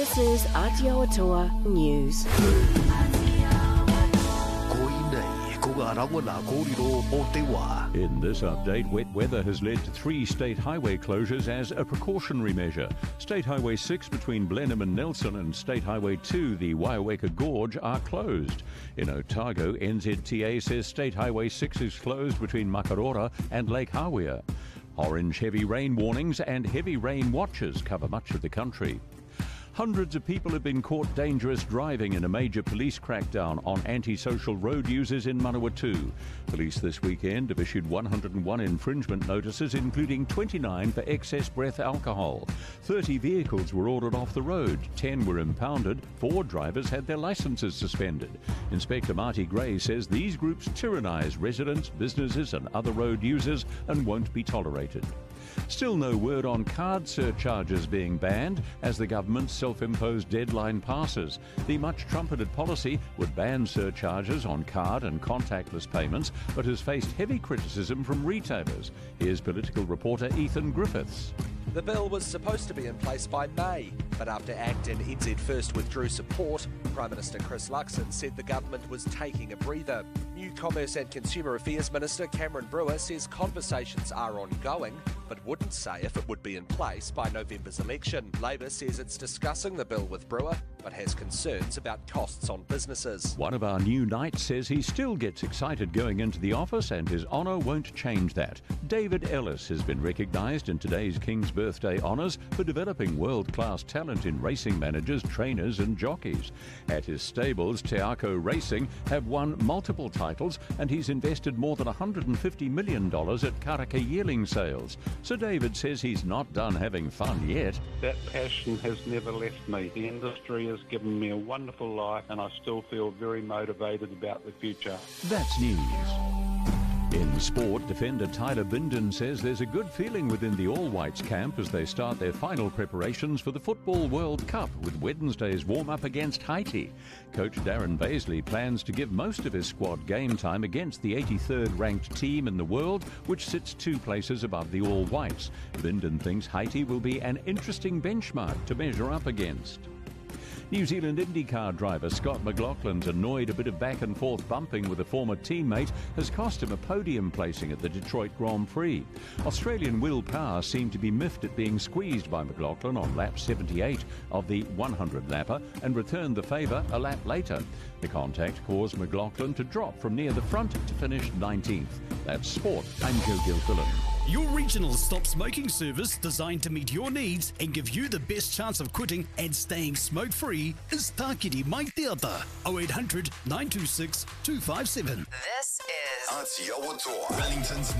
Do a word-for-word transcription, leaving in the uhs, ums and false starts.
This is Aotearoa News. In this update, wet weather has led to three state highway closures as a precautionary measure. State Highway six between Blenheim and Nelson and State Highway two, the Waiaweka Gorge, are closed. In Otago, N Z T A says State Highway six is closed between Makarora and Lake Hawea. Orange heavy rain warnings and heavy rain watches cover much of the country. Hundreds of people have been caught dangerous driving in a major police crackdown on antisocial road users in Manawatu. Police this weekend have issued one hundred and one infringement notices, including twenty-nine for excess breath alcohol. thirty vehicles were ordered off the road, ten were impounded, four drivers had their licences suspended. Inspector Marty Gray says these groups tyrannise residents, businesses and other road users and won't be tolerated. Still no word on card surcharges being banned as the government's self-imposed deadline passes. The much-trumpeted policy would ban surcharges on card and contactless payments, but has faced heavy criticism from retailers. Here's political reporter Ethan Griffiths. The bill was supposed to be in place by May, but after ACT and N Z First withdrew support, Prime Minister Chris Luxon said the government was taking a breather. New Commerce and Consumer Affairs Minister Cameron Brewer says conversations are ongoing, but wouldn't say if it would be in place by November's election. Labor says it's discussing the bill with Brewer, but has concerns about costs on businesses. One of our new knights says he still gets excited going into the office and his honour won't change that. David Ellis has been recognised in today's King's Birthday honours for developing world-class talent in racing managers, trainers and jockeys. At his stables, Te Ako Racing have won multiple titles and he's invested more than one hundred and fifty million dollars at Karaka yearling sales. So David says he's not done having fun yet. That passion has never left me. The industry has given me a wonderful life and I still feel very motivated about the future. That's news. In sport, defender Tyler Bindon says there's a good feeling within the All Whites camp as they start their final preparations for the Football World Cup with Wednesday's warm-up against Haiti. Coach Darren Baisley plans to give most of his squad game time against the eighty-third ranked team in the world, which sits two places above the All Whites. Bindon thinks Haiti will be an interesting benchmark to measure up against. New Zealand IndyCar driver Scott McLaughlin's annoyed a bit of back-and-forth bumping with a former teammate has cost him a podium placing at the Detroit Grand Prix. Australian Will Power seemed to be miffed at being squeezed by McLaughlin on lap seventy-eight of the hundred lapper and returned the favour a lap later. The contact caused McLaughlin to drop from near the front to finish nineteenth. That's sport. I'm Joe Gilfillan. Your regional stop smoking service designed to meet your needs and give you the best chance of quitting and staying smoke-free is Tākiri Mai Teata, oh eight hundred, nine two six, two five seven. This is Aotearoa Wellington's